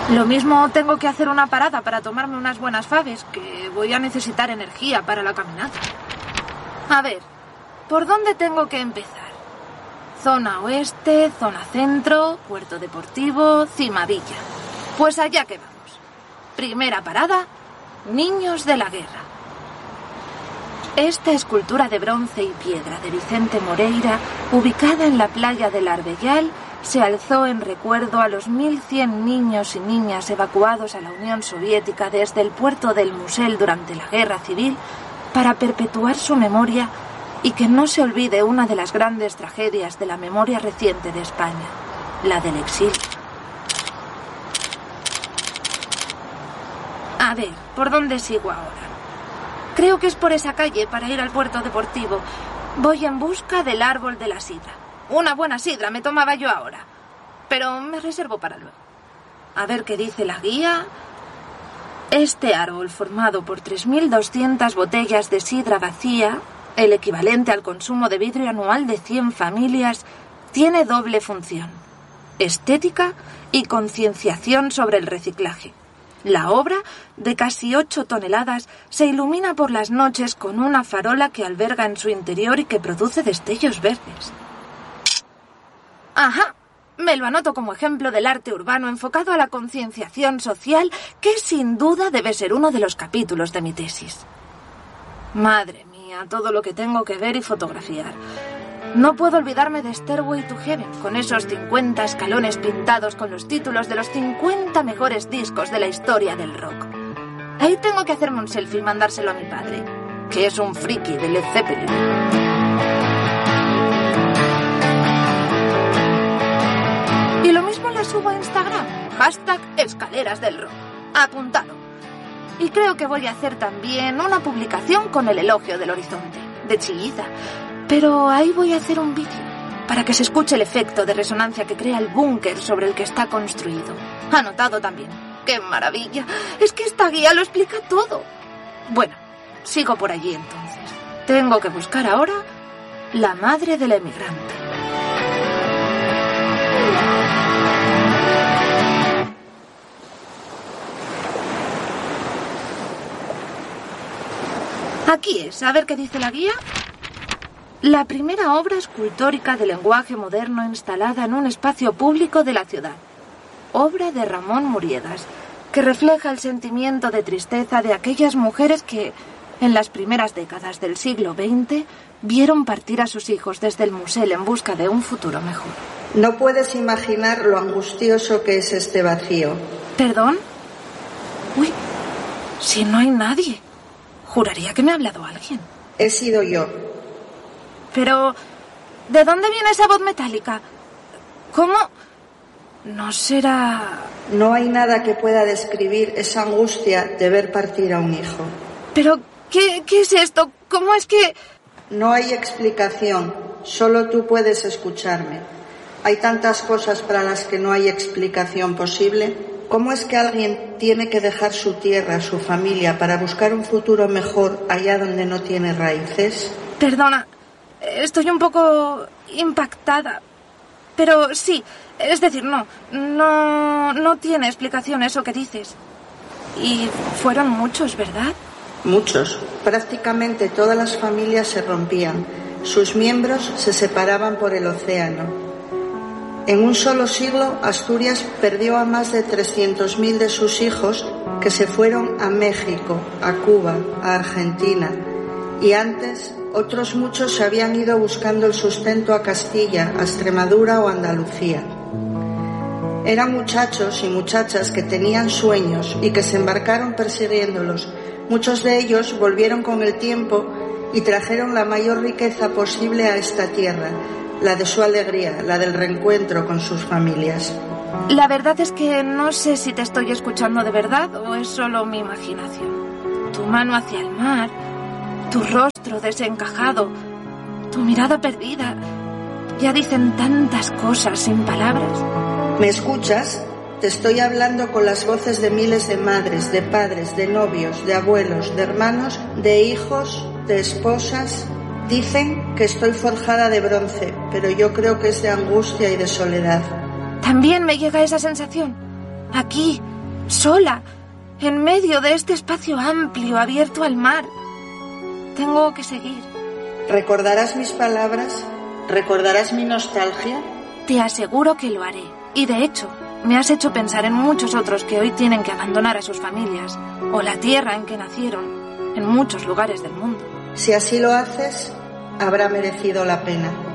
Lo mismo tengo que hacer una parada para tomarme unas buenas faves, que voy a necesitar energía para la caminata. A ver, ¿por dónde tengo que empezar? Zona oeste, zona centro, puerto deportivo, Cimavilla. Pues allá que vamos. Primera parada, Niños de la Guerra. Esta escultura de bronce y piedra de Vicente Moreira, ubicada en la playa del Arbellal, se alzó en recuerdo a los 1.100 niños y niñas evacuados a la Unión Soviética desde el puerto del Musel durante la Guerra Civil para perpetuar su memoria y que no se olvide una de las grandes tragedias de la memoria reciente de España, la del exilio. A ver, ¿por dónde sigo ahora? Creo que es por esa calle para ir al puerto deportivo. Voy en busca del árbol de la sidra. Una buena sidra me tomaba yo ahora, pero me reservo para luego. A ver qué dice la guía. Este árbol, formado por 3.200 botellas de sidra vacía, el equivalente al consumo de vidrio anual de 100 familias, tiene doble función: estética y concienciación sobre el reciclaje. La obra, de casi 8 toneladas, se ilumina por las noches con una farola que alberga en su interior y que produce destellos verdes. Ajá, me lo anoto como ejemplo del arte urbano enfocado a la concienciación social, que sin duda debe ser uno de los capítulos de mi tesis. Madre mía, todo lo que tengo que ver y fotografiar. No puedo olvidarme de Stairway to Heaven, con esos 50 escalones pintados con los títulos de los 50 mejores discos de la historia del rock. Ahí tengo que hacerme un selfie y mandárselo a mi padre, que es un friki de Led Zeppelin. Y lo mismo la subo a Instagram, #escaleras del rock, apuntado. Y creo que voy a hacer también una publicación con el elogio del horizonte, de Chilliza. Pero ahí voy a hacer un vídeo, para que se escuche el efecto de resonancia que crea el búnker sobre el que está construido. Anotado también. ¡Qué maravilla! Es que esta guía lo explica todo. Bueno, sigo por allí entonces. Tengo que buscar ahora la madre del emigrante. Aquí es, a ver qué dice la guía. La primera obra escultórica de lenguaje moderno instalada en un espacio público de la ciudad. Obra de Ramón Muriegas, que refleja el sentimiento de tristeza de aquellas mujeres que, en las primeras décadas del siglo XX, vieron partir a sus hijos desde el Musel en busca de un futuro mejor. No puedes imaginar lo angustioso que es este vacío. ¿Perdón? Uy, si no hay nadie. Juraría que me ha hablado alguien. He sido yo. Pero, ¿de dónde viene esa voz metálica? ¿Cómo? ¿No será...? No hay nada que pueda describir esa angustia de ver partir a un hijo. ¿Pero qué es esto? ¿Cómo es que...? No hay explicación, solo tú puedes escucharme. Hay tantas cosas para las que no hay explicación posible. ¿Cómo es que alguien tiene que dejar su tierra, su familia, para buscar un futuro mejor allá donde no tiene raíces? Perdona, estoy un poco impactada. Pero sí, es decir, no tiene explicación eso que dices. Y fueron muchos, ¿verdad? Muchos. Prácticamente todas las familias se rompían. Sus miembros se separaban por el océano. En un solo siglo, Asturias perdió a más de 300.000 de sus hijos que se fueron a México, a Cuba, a Argentina. Y antes, otros muchos se habían ido buscando el sustento a Castilla, a Extremadura o Andalucía. Eran muchachos y muchachas que tenían sueños y que se embarcaron persiguiéndolos. Muchos de ellos volvieron con el tiempo y trajeron la mayor riqueza posible a esta tierra, la de su alegría, la del reencuentro con sus familias. La verdad es que no sé si te estoy escuchando de verdad o es solo mi imaginación. Tu mano hacia el mar, tu rostro desencajado, tu mirada perdida, ya dicen tantas cosas sin palabras. ¿Me escuchas? Te estoy hablando con las voces de miles de madres, de padres, de novios, de abuelos, de hermanos, de hijos, de esposas. Dicen que estoy forjada de bronce, pero yo creo que es de angustia y de soledad. También me llega esa sensación. Aquí, sola, en medio de este espacio amplio abierto al mar. Tengo que seguir. ¿Recordarás mis palabras? ¿Recordarás mi nostalgia? Te aseguro que lo haré. Y de hecho, me has hecho pensar en muchos otros que hoy tienen que abandonar a sus familias o la tierra en que nacieron en muchos lugares del mundo. Si así lo haces, habrá merecido la pena.